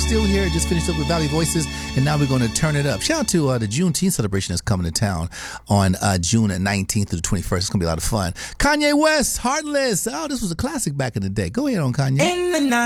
still here. Just finished up with Valley Voices, and now we're going to turn it up. Shout out to the Juneteenth celebration that's coming to town on June 19th to the 21st. It's going to be a lot of fun. Kanye West, Heartless. Oh, this was a classic back in the day. Go ahead on Kanye. In the night.